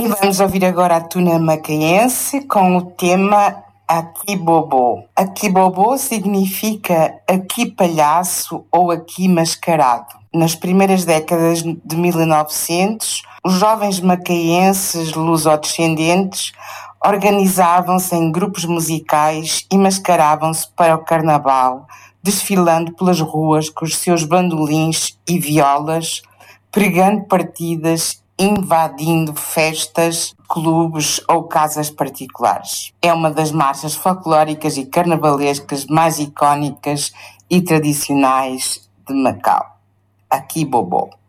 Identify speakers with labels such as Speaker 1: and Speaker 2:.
Speaker 1: E vamos ouvir agora a Tuna Macaense com o tema Aqui Bobô. Aqui Bobô significa aqui palhaço ou aqui mascarado. Nas primeiras décadas de 1900, os jovens macaenses lusodescendentes organizavam-se em grupos musicais e mascaravam-se para o carnaval, desfilando pelas ruas com os seus bandolins e violas, pregando partidas, invadindo festas, clubes ou casas particulares. É uma das marchas folclóricas e carnavalescas mais icónicas e tradicionais de Macau. Aqui Bobô.